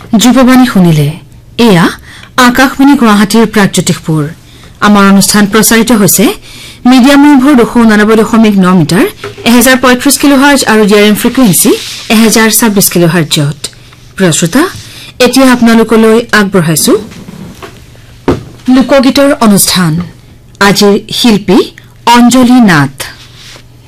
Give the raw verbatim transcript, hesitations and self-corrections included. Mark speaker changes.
Speaker 1: যুৱবাণী শুনিলে এয়া আকাশবাণী গুৱাহাটীৰ প্ৰাগজ্যোতিষপুৰ আমাৰ অনুষ্ঠান প্ৰচাৰিত হৈছে মিডিয়াম ৱেভৰ দুশ ঊনানব্বৈ দশমিক ন মিটাৰ এক হাজাৰ পঁয়ত্ৰিশ কিলোহাৰ্জ আৰু ডিআৰএম ফ্ৰিকুৱেন্সি এক হাজাৰ ছাব্বিশ কিলোহাৰ্জত প্ৰিয় শ্ৰোতা এতিয়া আপোনালোকলৈ আগবঢ়াইছো লোকগীতৰ অনুষ্ঠান আজিৰ শিল্পী অঞ্জলি নাথ